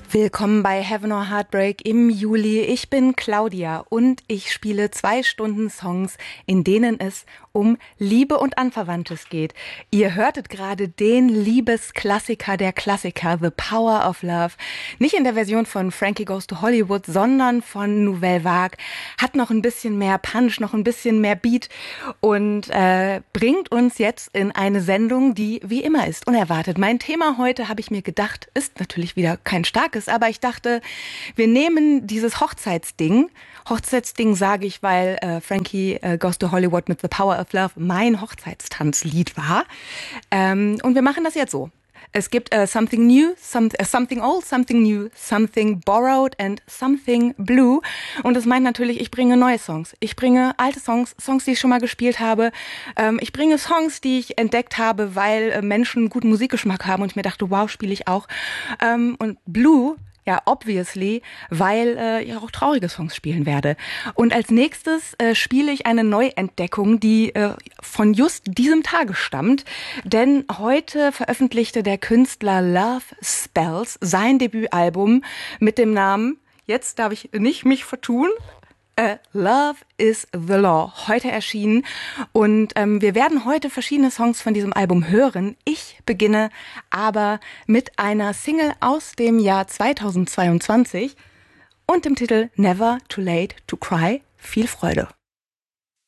Willkommen bei Heaven or Heartbreak im Juli. Ich bin Claudia und ich spiele 2 Stunden Songs, in denen es um Liebe und Anverwandtes geht. Ihr hörtet gerade den Liebesklassiker der Klassiker, The Power of Love. Nicht in der Version von Frankie Goes to Hollywood, sondern von Nouvelle Vague. Hat noch ein bisschen mehr Punch, noch ein bisschen mehr Beat und bringt uns jetzt in eine Sendung, die wie immer ist, unerwartet. Mein Thema heute, habe ich mir gedacht, ist natürlich wieder kein starkes, aber ich dachte, wir nehmen dieses Hochzeitsding sage ich, weil Frankie Goes to Hollywood mit The Power of Love mein Hochzeitstanzlied war. Und wir machen das jetzt so. Es gibt Something New, Something Old, Something New, Something Borrowed and Something Blue. Und das meint natürlich, ich bringe neue Songs. Ich bringe alte Songs, die ich schon mal gespielt habe. Ich bringe Songs, die ich entdeckt habe, weil Menschen guten Musikgeschmack haben und ich mir dachte, wow, spiele ich auch. Und Blue, ja, obviously, weil ich auch traurige Songs spielen werde. Und als nächstes spiele ich eine Neuentdeckung, die von just diesem Tage stammt. Denn heute veröffentlichte der Künstler Love Spells sein Debütalbum mit dem Namen, jetzt darf ich nicht mich vertun, Love is the Law, heute erschienen. Und wir werden heute verschiedene Songs von diesem Album hören. Ich beginne aber mit einer Single aus dem Jahr 2022 und dem Titel Never Too Late to Cry. Viel Freude.